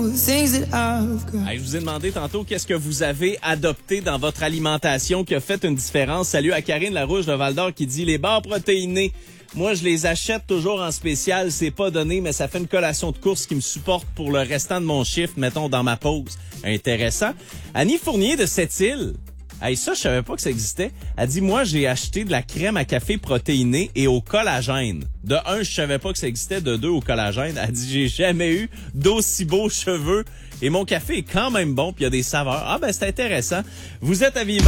Hey, je vous ai demandé tantôt qu'est-ce que vous avez adopté dans votre alimentation qui a fait une différence. Salut à Karine Larouche de Val-d'Or qui dit les barres protéinées. Moi, je les achète toujours en spécial. C'est pas donné, mais ça fait une collation de course qui me supporte pour le restant de mon chiffre, mettons, dans ma pause. Intéressant. Annie Fournier de Sept-Îles. Hey, ça, je savais pas que ça existait. Elle dit, moi, j'ai acheté de la crème à café protéinée et au collagène. De un, je savais pas que ça existait. De deux, au collagène. Elle dit, j'ai jamais eu d'aussi beaux cheveux. Et mon café est quand même bon, puis il y a des saveurs. Ah, ben, c'est intéressant. Vous êtes à vivre.